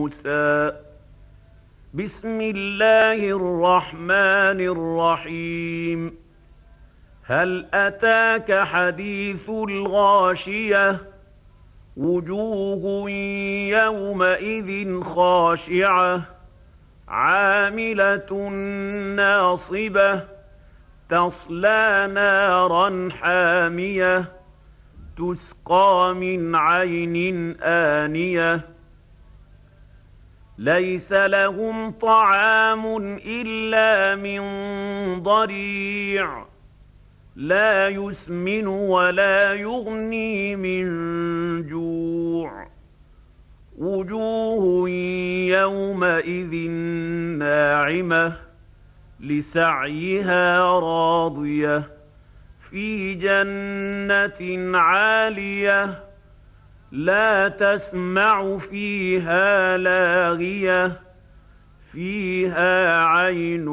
موسى. بسم الله الرحمن الرحيم. هل أتاك حديث الغاشية؟ وجوه يومئذ خاشعة عاملة ناصبة تصلى نارا حامية تسقى من عين آنية ليس لهم طعام إلا من ضريع لا يسمن ولا يغني من جوع. وجوه يومئذ ناعمة لسعيها راضية في جنة عالية لا تسمع فيها لاغية فيها عين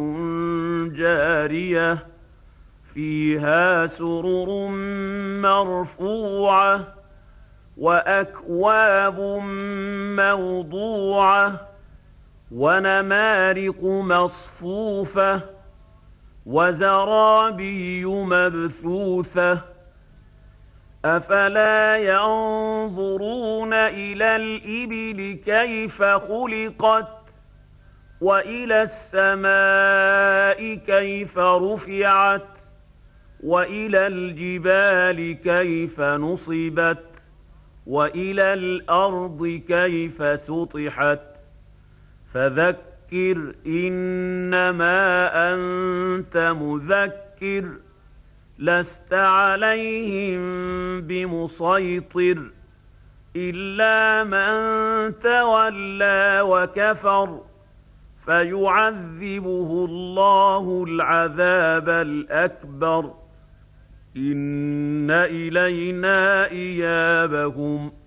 جارية فيها سرر مرفوعة وأكواب موضوعة ونمارق مصفوفة وزرابي مبثوثة. أفلا ينظرون إلى الإبل كيف خلقت وإلى السماء كيف رفعت وإلى الجبال كيف نصبت وإلى الأرض كيف سطحت. فذكر إنما أنت مذكر لست عليهم بمسيطر إلا من تولى وكفر فيعذبه الله العذاب الأكبر إن إلينا إيابهم